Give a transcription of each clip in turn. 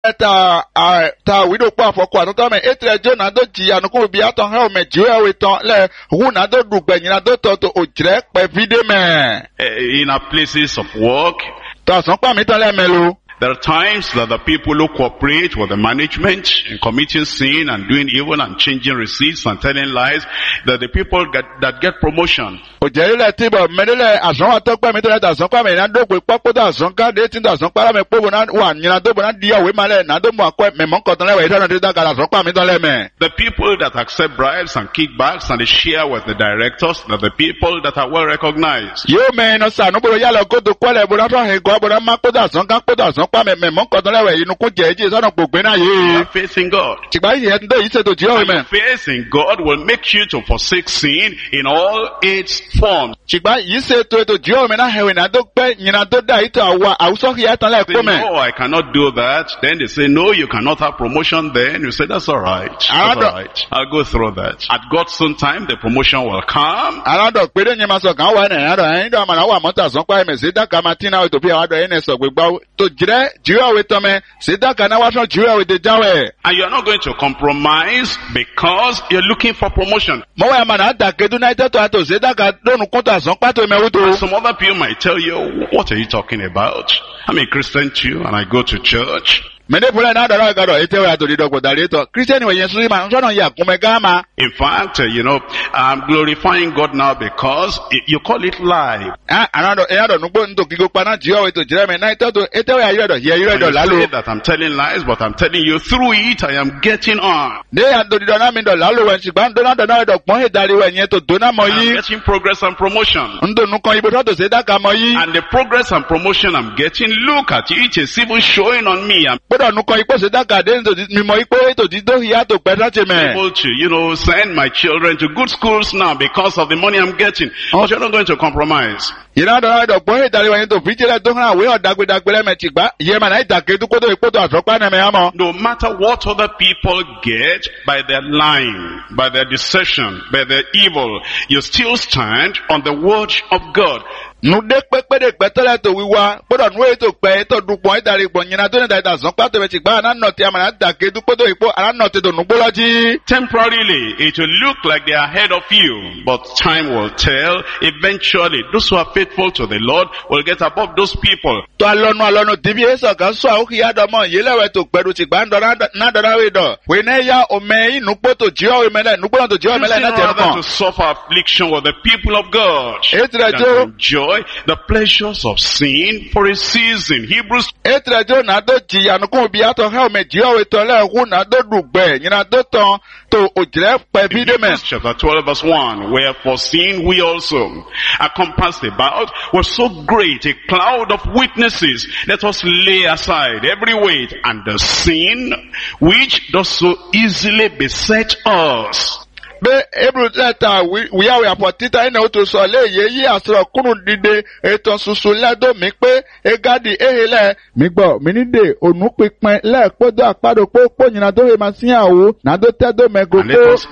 ta wido kwa foko anuta me etre je na do ji anuko bi aton he o me ji we ton le hu na do dugbe yin na do to ojire pe vide me In our places of work, ta son pa mi tan le melo. there are times that the people who cooperate with the management in committing sin and doing evil and changing receipts and telling lies, that the people that get promotion. Ojere le ti bo medele ason wa to pe mi to le ta son pa me na do gbe papo da son ka de tin da son pa me po bo na wa yin na do bo na di awe ma le na do mo akọ me mo nkan tan le we ta na de da ka son pa mi to le me. The people that accept bribes and kickbacks and they share with the directors, that the people that are well recognized. Yo me no sa no bo ya lo go to kwale bo na to he go bo na ma po da son ka po da son pa me mo nkan tan le we inu kun je je so na gbogbe na ye. Have faith in God. Ti gba yi ndo yi se to ji o me. Faith in God will make you to forsake sin in all its forms. Chigba yi se to ji o me na hewe na do pe yin na do da ito awa awuso ki tan le Say, ko me. no, I cannot do that. Then they say, no, you cannot have promotion then. You say, that's all right. That's all right. I'll go through that. At God's own time, the promotion will come. Arado pe de yin ma so kan wa na ado yin do ma na wa mo ta son pa me se da ka ma tin na to bi ado yin so gbegba to jire jiwa we to me se da ka na wa so jiwa we de jawe. And you're not going to compromise because you're looking for promotion. Mo wa ma na da ke du na to se da ka do nu ko ta son pa to me wo to. Some other people might tell you, what are you talking about? I'm a Christian too, and I go to church. Me de pula na da ra ga do ete wa to di do go da le to Christian we yen suri ma so no ya kun me ga ma. In fact, I'm glorifying God now because you call it life. Arado nu gbo ndo kigo pa na jiwa we to jire me na ete we ya do ye ire do la You lo. say that I'm telling lies, but I'm telling you through it I am getting on. De ya do di do na mi do la lo we sigba ndo na do na do pon he dari we yen to do na mo I'm yi. getting progress and promotion. Ndo nu kan ibo to se da ka mo yi. And the progress and promotion I'm getting, look at it, it's even showing on me. I'm Gbọ́dọ̀ nu kan ipo se da ka de ndo mi mo ipo to di do ya to pe sa che me. able to, send my children to good schools now because of the money I'm getting. But you're not going to compromise. Ina do na do pon he dari we yen to fi jere do na we o dagbe le me ti gba. Ye ma na ita ke du ko do ipo to aso pa na me amo. No matter what other people get by their lying, by their deception, by their evil, you still stand on the word of God. Nu de pepe de petele to wiwa. Gbọ́dọ̀ nu e to pe to du pon he dari pon yin na to na da so pa to me ti gba na no ti ama na da ke du ko do ipo ara no ti do nu gbo loji. Temporarily, it will look like they are ahead of you, but time will tell. Eventually, those who are faithful to the Lord will get above those people. To alonu dibi eso kan so a o ki ya do mo ye lewe to pedu ti gba ndo na do we do. We ne ya o me inu po to ji o we mele nu po to ji o mele na te Rather mo. to suffer affliction with the people of God Etre than jo enjoy the pleasures of sin for a season. Hebrews etre jo na do ji anu ko bi ato he o me ji o we to le hu na do dugbe yin na do ton to ojire pe bi de me. Hebrews chapter 12 verse 1, wherefore seeing we also are compassed about with so great a cloud of witnesses, let us lay aside every weight and the sin which does so easily beset us. Be Hebrew letter we are apotita ina o to so le ye yi asro kunu dide eto susu le do mi pe egadi ehele mi gbo mi ni de onu pipin le podo apado popo yin na do he ma sin awo na do te do me go And let us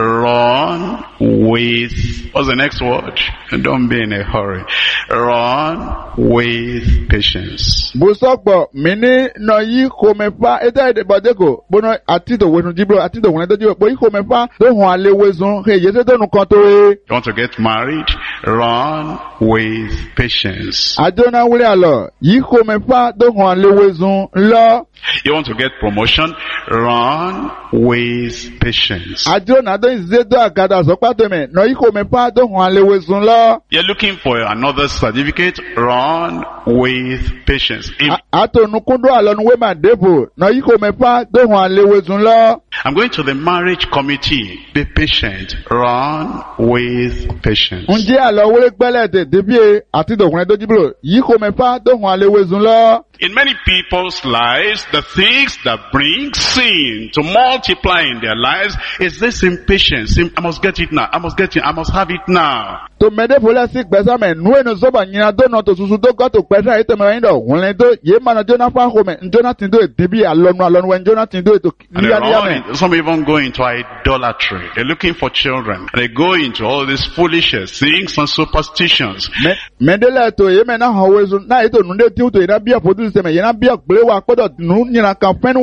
run with, what's the next word? Don't be in a hurry. Run with patience. bu sogbo mi ni no yi ko me fa ete de bodego bono ati do wenu jibro ati do wenu do jibro bo yi ko me fa do hon alewezun he ye se do nu kan to e You want to get married? Run with patience. adona wure alo yi ko me fa do hon alewezun lo You want to get promotion? Run with patience. adona do izedo agada so pa to me no yi ko me fa do hon alewezun lo You're looking for another certificate? Run with patience. If atonukundo alonu we ma devo no yi ko me fa do hon alewezun lo I'm going to the marriage committee, be patient. Run with patience. nje alo wure gbele de debi ati do wenu do jibro yi ko me fa do hon alewezun lo. In many people's lives, the things that bring sin to multiply in their lives is this impatience. I must get it now. I must get it. I must have it now. To mede fola si gbesa me nu enu so ba nyina do no to susu do go to pesa ite me ndo hunle do ye ma na Jonathan ho me Jonathan do debi alonu when Jonathan do to And liya me they some even go into idolatry. They're looking for children. They go into all these foolish things and superstitions. medele to ye me na ho wezu na ito nu de ti to ina bia produce me ye na bia gbe wa podo nu nyina kan